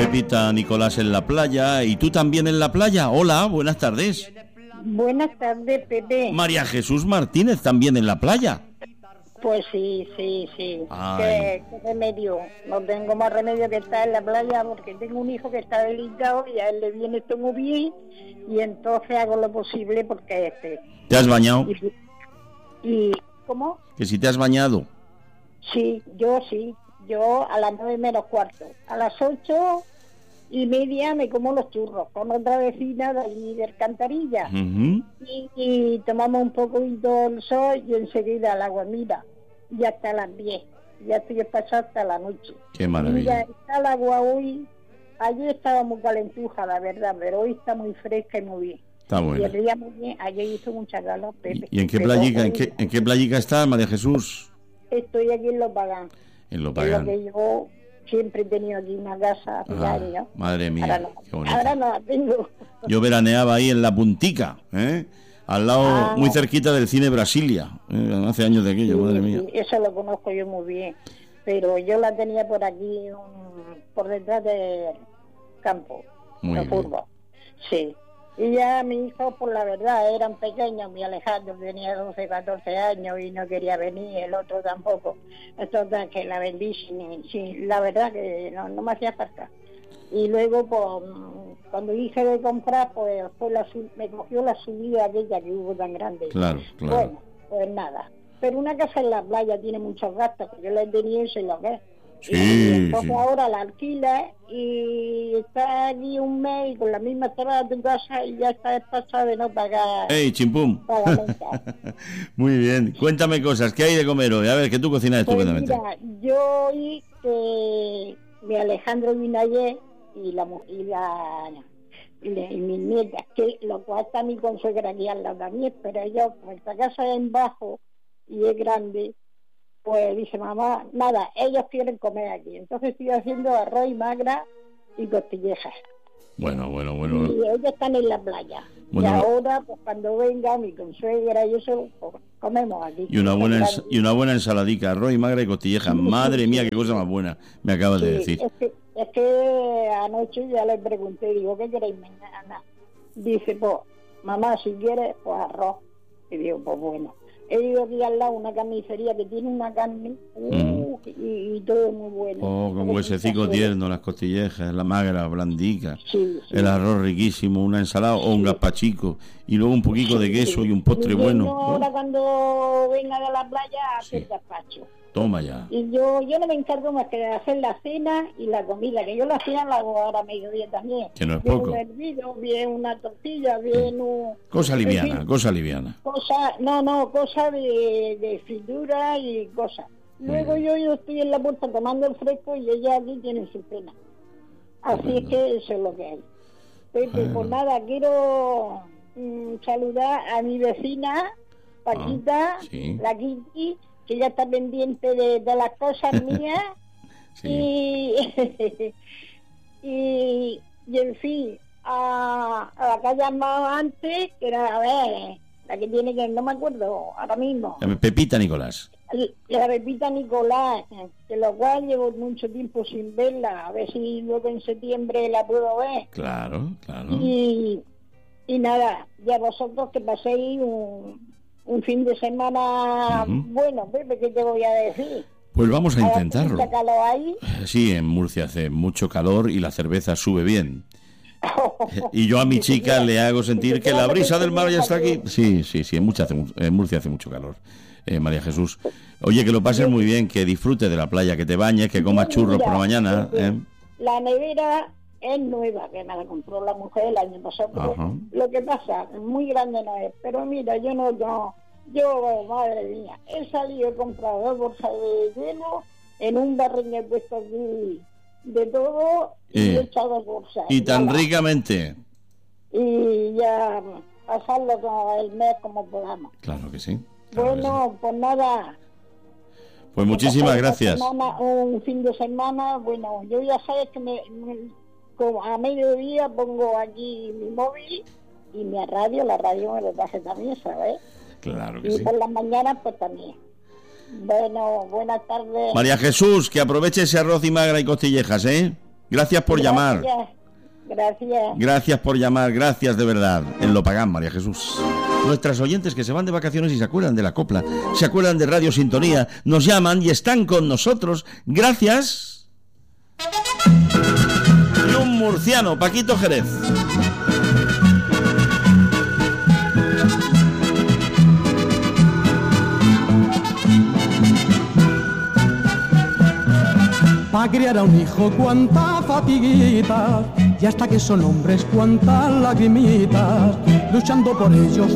Pepita Nicolás en la playa y tú también en la playa. Hola, buenas tardes. Buenas tardes, Pepe. María Jesús Martínez también en la playa. Pues sí. ¿Qué remedio? No tengo más remedio que estar en la playa porque tengo un hijo que está delicado y a él le viene esto muy bien y entonces hago lo posible porque ¿Te has bañado? ¿Y cómo? Que si te has bañado. Sí. Yo a las 9:45. A las 8:30 me como los churros con otra vecina de allí de Alcantarilla. Uh-huh. Y tomamos un poquito el sol y enseguida al agua, mira, ya hasta las 10. Ya estoy pasado hasta la noche. Qué maravilla. Mira, está el agua hoy. Ayer estaba muy calentuja, la verdad, pero hoy está muy fresca y muy bien. Está bueno. Y el día muy bien. Ayer hizo mucha calor, Pepe. ¿Y en qué playica, en qué playica estás, María Jesús? Estoy aquí en Los Pagán. En Los Pagán. Que yo siempre he tenido aquí una casa hace años. Madre mía, qué bonito. Ahora no la tengo. Yo veraneaba ahí en La Puntica, al lado, muy cerquita del cine Brasilia, hace años de aquello, madre mía. Sí, eso lo conozco yo muy bien, pero yo la tenía por aquí, por detrás del campo, muy de fútbol. Sí. Y ya mis hijos, por la verdad, eran pequeños. Mi Alejandro tenía 12, 14 años y no quería venir, el otro tampoco. Entonces, que la vendí, sí, la verdad que no me hacía falta. Y luego, pues, cuando dije de comprar, pues me cogió la subida aquella que hubo tan grande. Claro. Bueno, pues nada. Pero una casa en la playa tiene muchos gastos, porque yo la he tenido y sé lo que es. Sí, y entonces ahora la alquila y está aquí un mes y con la misma entrada de tu casa y ya está despachada de no pagar. ¡Ey, chimpum! Muy bien, cuéntame cosas, ¿qué hay de comer hoy? A ver, que tú cocinas estupendamente. Mira, yo oí que mi Alejandro vino ayer y mis nietas, que lo cual está mi consuegra aquí al lado también, pero yo, como esta casa es en bajo y es grande, pues dice mamá, nada, ellos quieren comer aquí. Entonces estoy haciendo arroz y magra y costillejas. Bueno. Y ellos están en la playa. Bueno, y ahora, pues cuando venga mi consuegra y eso, pues, comemos aquí. Y una buena ensaladica, arroz y magra y costillejas. Madre mía, qué cosa más buena me acabas de decir. Es que anoche ya le pregunté, digo, ¿qué queréis mañana? Dice, pues, mamá, si quieres, pues arroz. Y digo, pues bueno. He ido aquí al lado una carnicería que tiene una carne y todo muy bueno. Con huesecico tierno, las costillejas, la magra, blandica, sí. El arroz riquísimo, una ensalada o un gazpachico y luego un poquito de queso y un postre bueno. Ahora cuando venga de la playa a hacer gazpacho. Toma ya. Y yo no me encargo más que de hacer la cena y la comida, que yo la cena la hago ahora a mediodía también. Que no es bien poco. Un hervido, bien una tortilla, bien un... Cosa liviana, en fin, cosa liviana. Cosa de fritura y cosas. Luego yo estoy en la puerta tomando el fresco y ella aquí tiene su cena. Así es que eso es lo que hay. Pepe, pues nada, quiero saludar a mi vecina, Paquita, la Kitty, que ya está pendiente de las cosas mías. y en fin, a la que ha llamado antes, que era, a ver, la que tiene que, no me acuerdo ahora mismo. Pepita Nicolás. La Pepita Nicolás, que lo cual llevo mucho tiempo sin verla, a ver si luego en septiembre la puedo ver. Claro. Y nada, ya vosotros que paséis un fin de semana bueno, Pepe, ¿qué te voy a decir? Pues vamos a intentarlo. ¿Hace calor ahí? Sí, en Murcia hace mucho calor y la cerveza sube bien. Y yo a mi chica le hago sentir que la brisa del mar ya está aquí. Sí, en Murcia hace mucho calor, María Jesús. Oye, que lo pases muy bien, que disfrutes de la playa, que te bañes, que comas churros por la mañana. La nevera es nueva, que me la compró la mujer el año pasado. Lo que pasa, muy grande no es, pero mira, yo, madre mía, he salido, he comprado 2 bolsas de hielo en un barril que he puesto aquí de todo y he echado bolsas. Y tan ricamente. Y ya pasarlo con el mes como podamos. Claro que sí. Bueno, pues nada. Pues muchísimas gracias. Un fin de semana, bueno, yo ya sabes que como a mediodía pongo aquí mi móvil y la radio me lo traje también, ¿sabes? Claro que y sí. Por las mañanas pues también. Bueno, buenas tardes. María Jesús, que aproveche ese arroz y magra y costillejas, ¿eh? Gracias por llamar. Gracias. Gracias por llamar, gracias de verdad. En Lo Pagán, María Jesús. Nuestras oyentes que se van de vacaciones y se acuerdan de la copla, se acuerdan de Radio Sintonía, nos llaman y están con nosotros. Gracias. Y un murciano, Paquito Jerez. Pa' criar a un hijo cuánta fatiguita, y hasta que son hombres cuántas lagrimitas, luchando por ellos